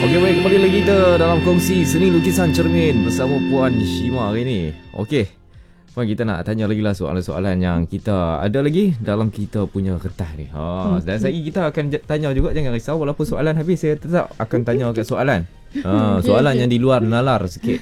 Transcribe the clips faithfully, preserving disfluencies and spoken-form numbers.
Okey, baik, kembali lagi kita dalam kongsi seni lukisan cermin bersama Puan Shima hari ni. Okey, Puan, kita nak tanya lagi lah soalan-soalan yang kita ada lagi dalam kita punya kertas ni. Ha, dan saya kita akan tanya juga, jangan risau, walaupun soalan habis saya tetap akan tanya kat soalan. Ha, soalan yang di luar nalar sikit.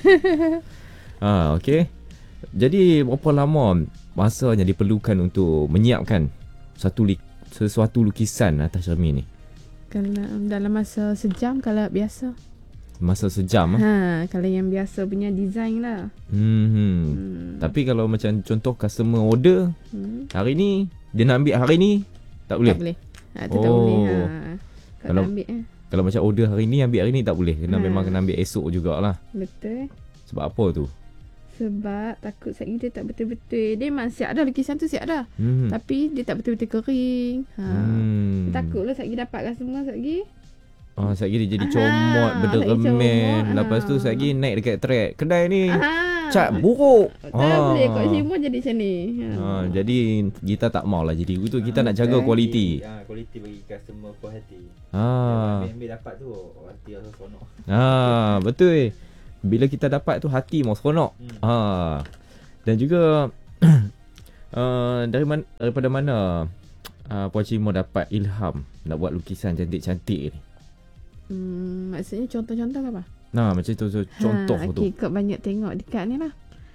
Ha, okey. Jadi berapa lama masanya diperlukan untuk menyiapkan satu li- sesuatu lukisan atas cermin ni? Kalau dalam masa sejam kalau biasa. Masa sejam? Ha, kalau yang biasa punya design lah. Hmm, hmm. hmm. Tapi kalau macam contoh customer order hmm. hari ni, dia nak ambil hari ni, tak boleh? Tak boleh. Ha, tu oh. tak boleh. Ha. Kalau, kalau ambil eh. Kalau macam order hari ni, ambil hari ni tak boleh. Kena ha. memang kena ambil esok jugalah. Betul. Sebab apa tu? Sebab takut sekali dia tak betul-betul. Dia memang siap dah, lukisan tu siap dah. Hmm. Tapi dia tak betul-betul kering. Ha. Hmm. Takutlah sekali dapat customer sekali. Oh, sekali dia jadi comot, berderemen. Lepas tu sekali naik dekat track. Kedai ni ha. cat buruk. Tak ha. boleh kot semua jadi macam ni. Ha. Ha. Jadi kita tak maulah jadi itu. Kita ha. nak jaga kualiti. Ha, kualiti bagi customer puas hati. Ha. Ambil dapat tu hati rasa seronok. Ha, betul. Bila kita dapat tu hati mau seronok. Hmm. Ha. Dan juga uh, dari man, daripada mana uh, Puan Shima dapat ilham nak buat lukisan cantik-cantik ni? Hmm, maksudnya contoh-contoh apa? Nah, macam tu, tu contoh ha, tu. Okay, kau banyak tengok dekat ni lah.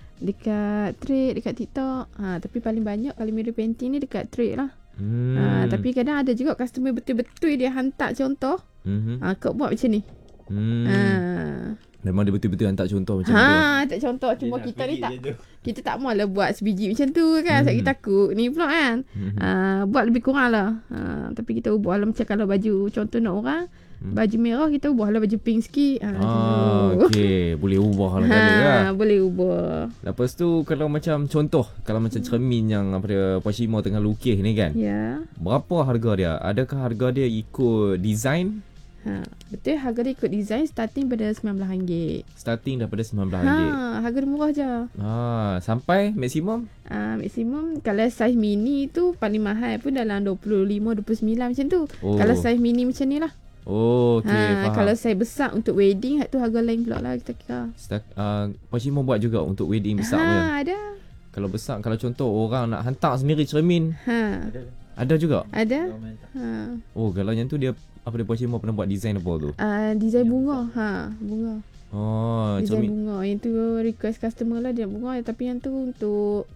Dekat trade, dekat TikTok. Ha, tapi paling banyak kalau mirror painting ni dekat trade lah. Hmm. Ha, tapi kadang ada juga customer betul-betul dia hantar contoh. Hmm. Ha, kau buat macam ni. Hmm. Ha. Memang dia betul-betul hantar contoh macam ha, tu. Ha, tak contoh. Cuma dia kita ni tak. Kita tak maulah buat sebiji macam tu kan. Hmm. Sebab kita takut. Ni pula kan. Hmm. Ha, buat lebih kurang lah. Ha, tapi kita ubah lah macam kalau baju contoh nak orang. Hmm. Baju merah kita ubah lah baju pink sikit. Ha, ah, okey. Boleh ubah lah. Ha, lah. Boleh ubah. Lepas tu kalau macam contoh. Kalau macam cermin yang apa dia, Puan Shima tengah lukis ni kan. Ya. Berapa harga dia? Adakah harga dia ikut design? Ha, betul, harga dia ikut design starting pada sembilan belas ringgit. Starting daripada sembilan belas ringgit. Ha, harga dia murah je. Ha, sampai maksimum? Ah, uh, maksimum kalau saiz mini tu paling mahal pun dalam dua puluh lima dua puluh sembilan macam tu. Oh. Kalau saiz mini macam ni lah. Oh, okey, ha, faham. Kalau saiz besar untuk wedding, tu harga lain pula lah kita kira. Stak, uh, Puan Shima buat juga untuk wedding besar ha, punya? Ada. Kalau besar, kalau contoh orang nak hantar sendiri cermin. Ha. Ada. Ada juga? Ada. Ha. Oh, kalau yang tu dia apa dia Puan Shima pernah buat design apa tu? Ah, uh, design bunga. Ha, bunga. Oh, design cermin. Bunga. Yang tu request customer lah dia bunga, tapi yang tu untuk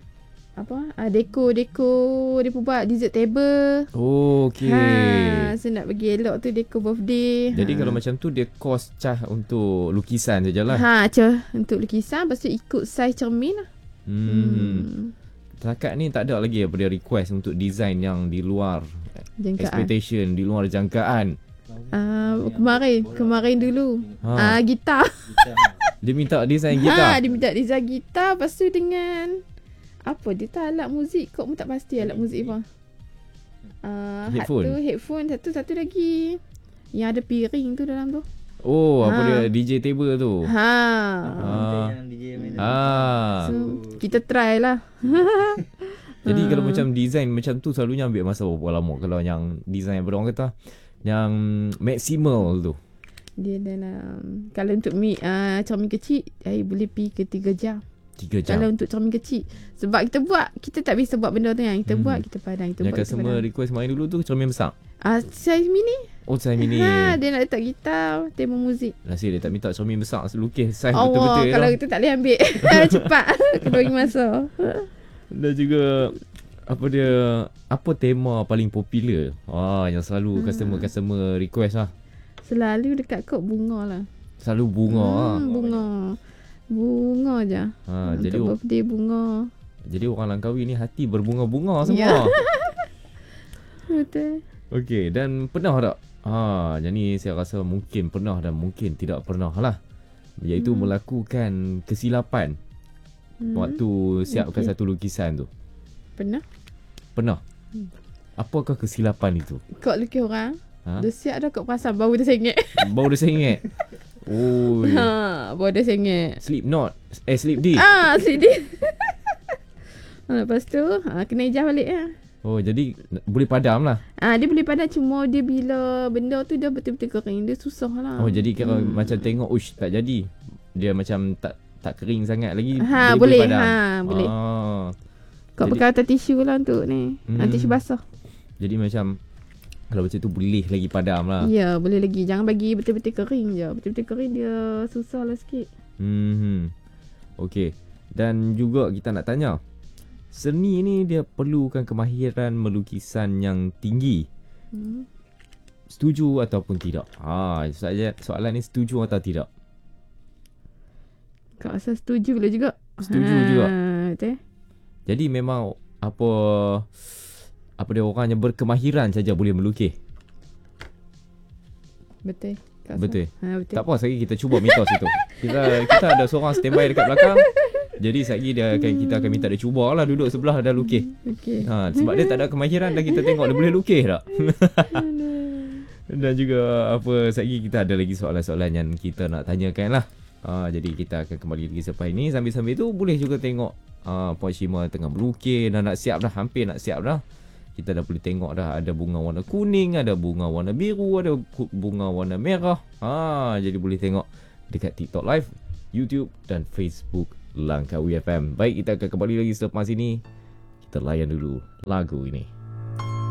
apa? Ah, deko deko dia pun buat dessert table. Oh, okey. Ha, so nak bagi elok tu deko birthday. Jadi ha. kalau macam tu dia cost cah untuk lukisan sajalah. Ha, cah untuk lukisan, lepas tu ikut saiz cermin lah. Hmm. hmm. Setakat ni tak ada lagi apa dia request untuk design yang di luar jangkaan. Expectation, di luar jangkaan. Uh, kemarin, kemarin dulu. Ah, ha. uh, gitar. Dia minta design gitar. Ha, dia minta design gitar, lepas tu dengan apa dia tak alat muzik, kau pun tak pasti alat muzik apa. Uh, headphone. Satu headphone, satu satu lagi yang ada piring tu dalam tu. Oh, ha. Apa dia D J table tu. Ha. Ha. ha. So, kita try lah. Jadi kalau macam design macam tu selalunya ambil masa berapa lama? Kalau yang design apa orang kata yang maksimal tu. Dia dalam kalau untuk mi uh, cermin kecil, saya boleh pergi ke tiga jam. tiga jam. Kalau untuk cermin kecil. Sebab kita buat, kita tak bisa buat benda tu yang kita hmm. buat, kita padang, kita yang buat. Yang customer request main dulu tu cermin besar. Ah, uh, saiz mini. Oh, saiz mini. Ha, dia nak letak gitar, tema muzik. Nasi dia tak minta cermin besar, lukis saiz oh, betul-betul. Oh, kalau kita tak boleh ambil cepat. Kena bagi masa. Dan juga apa dia, apa tema paling popular? Ah, yang selalu hmm. customer-customer request lah. Selalu dekat kod bunga lah. Selalu bunga hmm, lah. Bunga. Bunga je. Ha, untuk jadi birthday bunga. Jadi orang Langkawi ni hati berbunga-bunga semua. Ya. Betul. Okey, dan pernah tak? Ha, jadi saya rasa mungkin pernah dan mungkin tidak pernah lah. Iaitu hmm. melakukan kesilapan hmm. waktu siapkan okay. satu lukisan tu. Pernah? Pernah. Hmm. Apakah kesilapan itu? Kau lukis orang, ha? Dah siap dah kau pasang, baru dia sengit. Baru dia sengit. Oh. Ha, baru dia sengit. Slip knot. Eh, slip disc. Ah, slip disc. Ha, lepas tu, ha, kena ijah balik lah. Oh, jadi boleh padam lah. Ah, dia boleh padam, cuma dia bila benda tu dah betul-betul kering, dia susah lah. Oh, jadi kalau hmm. macam tengok uish tak jadi. Dia macam tak tak kering sangat lagi. Ha, boleh, boleh padam. Ha, boleh. Ah. Kau pakai atas tisu lah untuk ni. Hmm. Tisu basah. Jadi macam kalau macam tu boleh lagi padam lah. Ya, boleh lagi. Jangan bagi betul-betul kering je. Betul-betul kering dia susah lah sikit. Hmm. Okey. Dan juga kita nak tanya, seni ni dia perlukan kemahiran melukisan yang tinggi. Hmm. Setuju ataupun tidak? Ha, soalan, soalan ni setuju atau tidak? Kau rasa setuju lah juga. Setuju ha, juga. Betul. Jadi memang apa apa dia orang yang berkemahiran saja boleh melukis. Betul. Betul. Ha, betul. Tak apa, sekali kita cuba mitos itu. Kita kita ada seorang standby dekat belakang. Jadi sekali dia akan kita akan minta dia cubalah duduk sebelah dah lukis. Okey. Ha, sebab dia tak ada kemahiran dan kita tengok dia boleh lukis tak? Dan juga apa sekali kita ada lagi soalan-soalan yang kita nak tanyakan lah. Ha, jadi kita akan kembali lagi selepas ini. Sambil-sambil tu boleh juga tengok ha, Puan Shima tengah melukis dan nak siap dah, hampir nak siap dah. Kita dah boleh tengok dah ada bunga warna kuning, ada bunga warna biru, ada bunga warna merah. Ha, jadi boleh tengok dekat TikTok Live, YouTube dan Facebook Langkawi F M. Baik, kita akan kembali lagi selepas ini. Kita layan dulu lagu ini.